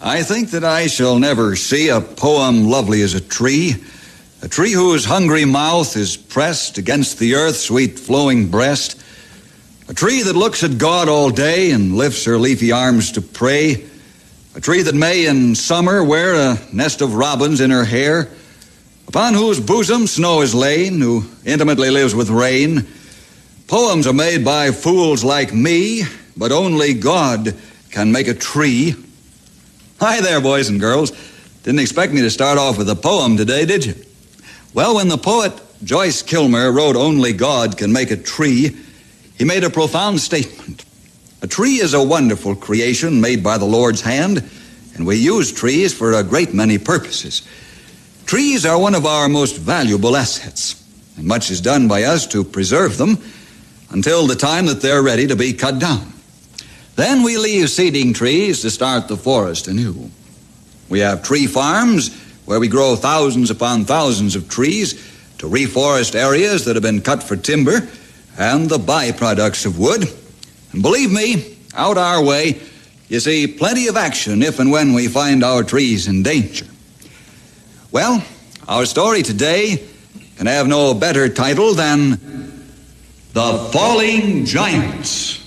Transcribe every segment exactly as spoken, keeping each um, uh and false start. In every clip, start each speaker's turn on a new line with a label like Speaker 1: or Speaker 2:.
Speaker 1: I think that I shall never see a poem lovely as a tree, a tree whose hungry mouth is pressed against the earth's sweet flowing breast, a tree that looks at God all day and lifts her leafy arms to pray, a tree that may in summer wear a nest of robins in her hair, upon whose bosom snow is lain, who intimately lives with rain. Poems are made by fools like me, but only God can make a tree. Hi there, boys and girls. Didn't expect me to start off with a poem today, did you? Well, when the poet Joyce Kilmer wrote Only God Can Make a Tree, he made a profound statement. A tree is a wonderful creation made by the Lord's hand, and we use trees for a great many purposes. Trees are one of our most valuable assets, and much is done by us to preserve them until the time that they're ready to be cut down. Then we leave seeding trees to start the forest anew. We have tree farms where we grow thousands upon thousands of trees to reforest areas that have been cut for timber and the byproducts of wood. And believe me, out our way, you see plenty of action if and when we find our trees in danger. Well, our story today can have no better title than The Falling Giants.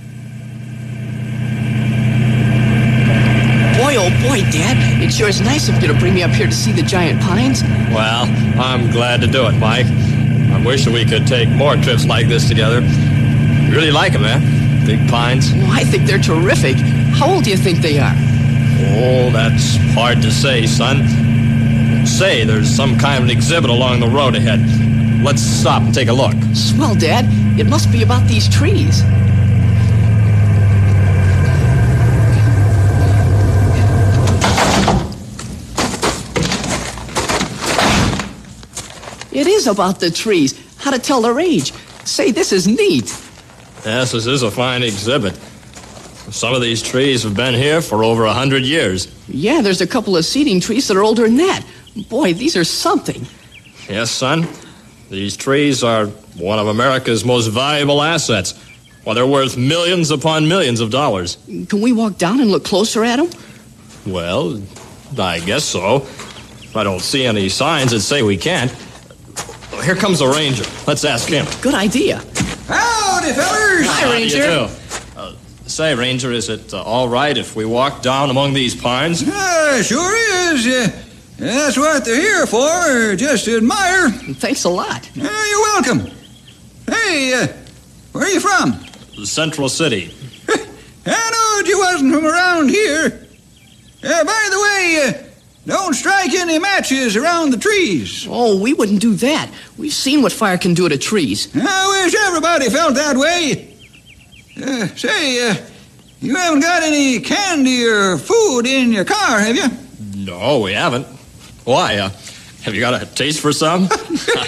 Speaker 2: Boy, oh boy, Dad, it sure is nice of you to bring me up here to see the giant pines.
Speaker 3: Well, I'm glad to do it, Mike. I wish we could take more trips like this together. You really like them, eh? Big pines.
Speaker 2: Well, I think they're terrific. How old do you think they are?
Speaker 3: Oh, that's hard to say, son. Say, there's some kind of an exhibit along the road ahead. Let's stop and take a look.
Speaker 2: Swell, Dad. It must be about these trees. It is about the trees. How to tell their age. Say, this is neat.
Speaker 3: Yes, this is a fine exhibit. Some of these trees have been here for over a hundred years.
Speaker 2: Yeah, there's a couple of seeding trees that are older than that. Boy, these are something.
Speaker 3: Yes, son. These trees are one of America's most valuable assets. Well, they're worth millions upon millions of dollars.
Speaker 2: Can we walk down and look closer at them?
Speaker 3: Well, I guess so. I don't see any signs that say we can't. Here comes the ranger. Let's ask him.
Speaker 2: Good idea.
Speaker 4: Howdy, fellers.
Speaker 2: Hi, Ranger.
Speaker 3: How do you do? Uh, say, Ranger, is it uh, all right if we walk down among these pines?
Speaker 4: Uh, sure is. Uh, that's what they're here for, just to admire.
Speaker 2: Thanks a lot.
Speaker 4: Uh, you're welcome. Hey, uh, where are you from?
Speaker 3: Central City.
Speaker 4: I knowed you wasn't from around here. Uh, by the way, uh, don't strike any matches around the trees.
Speaker 2: Oh, we wouldn't do that. We've seen what fire can do to trees.
Speaker 4: I wish everybody felt that way. Uh, say, uh, you haven't got any candy or food in your car, have you?
Speaker 3: No, we haven't. Why? Uh, have you got a taste for some?
Speaker 4: Nope,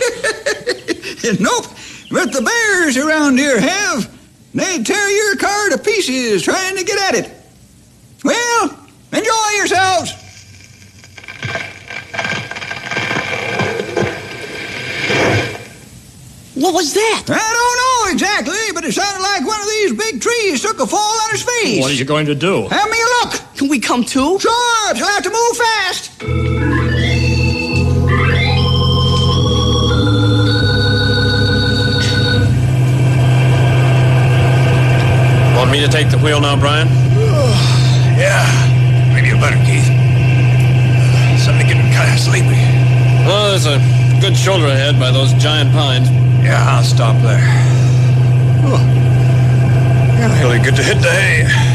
Speaker 4: but the bears around here have. They'd tear your car to pieces trying to get at it. Well, enjoy yourselves.
Speaker 2: What was that?
Speaker 4: I don't know exactly, but it sounded like one of these big trees took a fall on his face.
Speaker 3: What are you going to do?
Speaker 4: Have me a look.
Speaker 2: Can we come too?
Speaker 4: Sure, but you'll have to move fast.
Speaker 3: Want me to take the wheel now, Brian?
Speaker 5: Yeah, maybe you better, Keith. Suddenly getting kind of sleepy.
Speaker 3: Oh, there's a good shoulder ahead by those giant pines.
Speaker 5: Yeah, I'll stop there. Oh. Yeah, really good to hit the hay.